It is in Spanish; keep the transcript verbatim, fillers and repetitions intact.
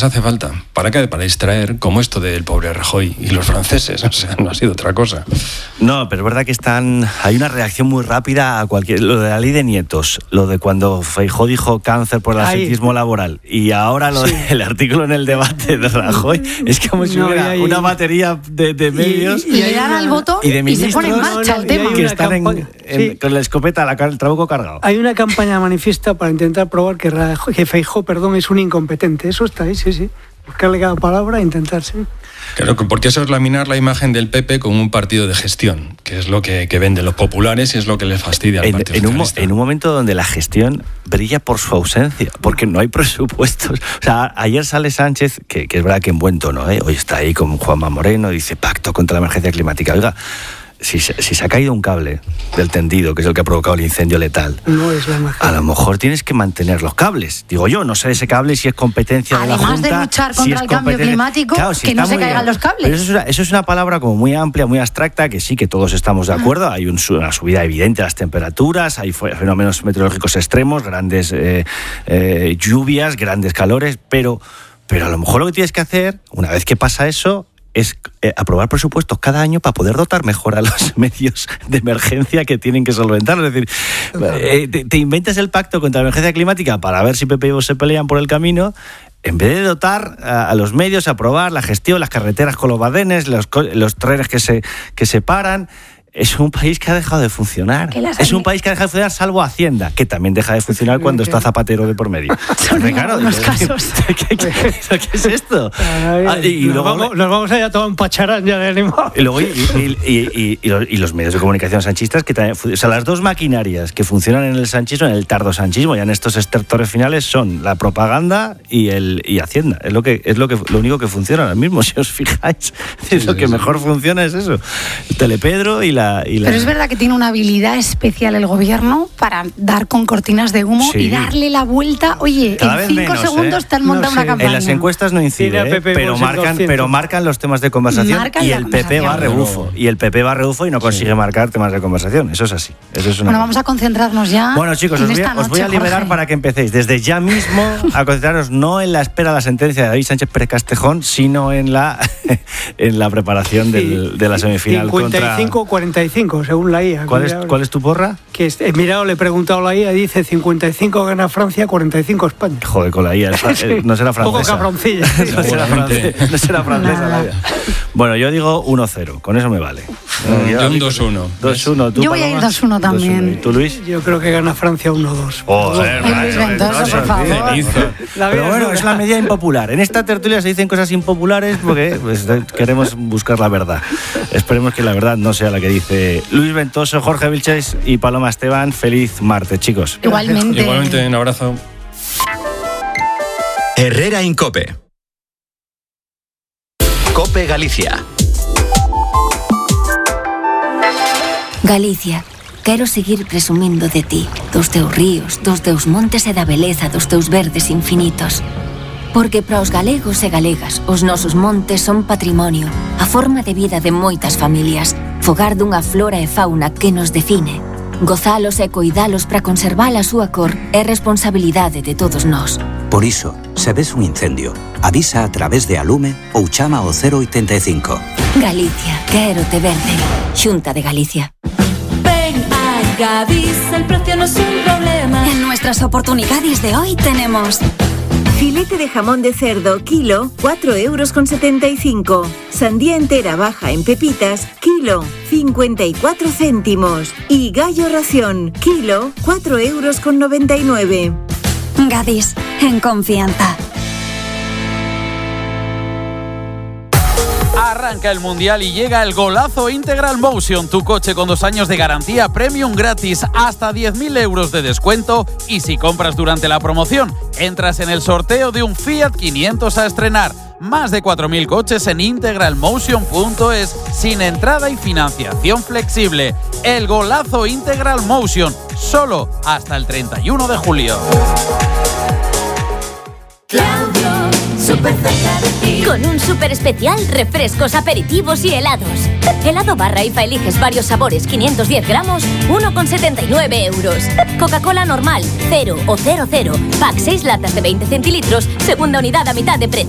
les hace falta. ¿Para qué? Para distraer, como esto del pobre Rajoy y los franceses. O sea, no ha sido otra cosa. No, pero es verdad que están hay una reacción muy rápida a cualquier... Lo de la ley de nietos, lo de cuando Feijóo dijo cáncer por el absentismo laboral, y ahora lo sí. del artículo en el debate de Rajoy, es como si no, hubiera hay... una batería de, de medios... Y, y, y le dan al botón y, y se pone en marcha no, no, el tema. Que están en, campaña, en, sí. con la escopeta, la, el trabuco cargado. Hay una campaña manifiesta para intentar probar que, Rajoy, que Feijóo, perdón, es un incompetente. Eso está ahí, sí, sí. Buscarle cada palabra e intentar, sí. Claro, porque eso es laminar la imagen del P P como un partido de gestión, que es lo que, que venden los populares y es lo que les fastidia al en, Partido en un, Socialista. en un momento donde la gestión brilla por su ausencia, porque no hay presupuestos. O sea, ayer sale Sánchez, que, que es verdad que en buen tono, ¿eh? Hoy está ahí con Juanma Moreno, dice pacto contra la emergencia climática. Oiga, Si se, si se ha caído un cable del tendido, que es el que ha provocado el incendio letal, no es la imagen. A lo mejor tienes que mantener los cables. Digo yo, no sé ese cable si es competencia Además de la Junta. Además de luchar contra si es el cambio climático, claro, si que no se caigan bien. los cables. Pero eso es, una, eso es una palabra como muy amplia, muy abstracta, que sí que todos estamos de acuerdo. Hay un, una subida evidente de las temperaturas, hay fenómenos meteorológicos extremos, grandes eh, eh, lluvias, grandes calores, pero, pero a lo mejor lo que tienes que hacer, una vez que pasa eso, es eh, aprobar presupuestos cada año para poder dotar mejor a los medios de emergencia que tienen que solventarlo. Es decir, eh, te, te inventas el pacto contra la emergencia climática para ver si P P y Vox se pelean por el camino, en vez de dotar a, a los medios, aprobar la gestión, las carreteras con los badenes, los, los trenes que se, que se paran. Es un país que ha dejado de funcionar. Es un país que ha dejado de funcionar, salvo Hacienda, que también deja de funcionar cuando está Zapatero de por medio. Son claro, unos casos. ¿Qué, qué, qué, ¿Qué es esto? Ay, ah, y, y nos, luego, vamos, nos vamos a ir a tomar un pacharán ya de ánimo. Y, luego, y, y, y, y, y, los, y los medios de comunicación sanchistas, que también, o sea, las dos maquinarias que funcionan en el sanchismo, en el tardosanchismo, ya en estos estertores finales, son la propaganda y el y Hacienda. Es lo que es lo que lo único que funciona ahora mismo, si os fijáis. Sí, es lo que sí, mejor sí. funciona es eso. El Telepedro y la, y la... Pero es verdad que tiene una habilidad especial el gobierno para dar con cortinas de humo sí. y darle la vuelta. Oye, Cada en cinco menos, segundos ¿eh? te han montado no, una sí. campaña. En las encuestas no incide, ¿eh? pero, marcan, pero marcan los temas de conversación marcan y el P P va a rebufo. Y el P P va a rebufo y no consigue sí. marcar temas de conversación. Eso es así. Eso es una bueno, cosa. Vamos a concentrarnos ya. Bueno, chicos, os voy, a, noche, os voy a liberar Jorge. Para que empecéis desde ya mismo a concentraros no en la espera de la sentencia de David Sánchez Pérez Castejón, sino en la, en la preparación sí. del, de la semifinal cincuenta y cinco cuarenta y cinco, según la I A. ¿Cuál es, ¿Cuál es tu porra? Que he mirado, le he preguntado a la I A, dice cincuenta y cinco gana Francia, cuarenta y cinco España. Joder, con la I A, sí. no será francesa. Poco cabroncilla. no, será francesa, no será francesa la I A. Bueno, yo digo uno cero, con eso me vale. Mm, yo un dos uno. dos uno. Yo voy a ir dos uno también. ¿Y tú, Luis? Yo creo que gana Francia uno dos. Joder, Luis Ventoso, por favor. Pero bueno, es la medida impopular. En esta tertulia se dicen cosas impopulares porque pues, queremos buscar la verdad. Esperemos que la verdad no sea la que dice Luis Ventoso, Jorge Vilches y Paloma Esteban. Feliz martes, chicos. Igualmente. Igualmente, un abrazo. Herrera en COPE. COPE Galicia. Galicia, quero seguir presumindo de ti, dos teus ríos, dos teus montes e da beleza dos teus verdes infinitos. Porque para os galegos e galegas, os nosos montes son patrimonio, a forma de vida de moitas familias, fogar dunha flora e fauna que nos define. Gozalos e coidalos para conservar a súa cor é responsabilidade de todos nós. Por iso, se ves un incendio, avisa a través de Alume ou chama ao cero oitenta e cinco. Galicia, quero te verde. Xunta de Galicia. Ven a Gadis, el precio no es un problema. En nuestras oportunidades de hoy tenemos... Filete de jamón de cerdo, kilo, cuatro euros con setenta y cinco. Sandía entera baja en pepitas, kilo, cincuenta y cuatro céntimos. Y gallo ración, kilo, cuatro euros con noventa y nueve. Gadis, en confianza. Arranca el Mundial y llega el golazo Integral Motion, tu coche con dos años de garantía premium gratis, hasta diez mil euros de descuento, y si compras durante la promoción, entras en el sorteo de un Fiat quinientos a estrenar. Más de cuatro mil coches en integralmotion punto es, sin entrada y financiación flexible. El golazo Integral Motion, solo hasta el treinta y uno de julio. Claudio, súper cerca de ti. Con un súper especial, refrescos, aperitivos y helados. Helado barra I F A eliges varios sabores, quinientos diez gramos, uno con setenta y nueve euros. Coca-Cola normal, cero o cero cero. Pack seis latas de veinte centilitros, segunda unidad a mitad de precio.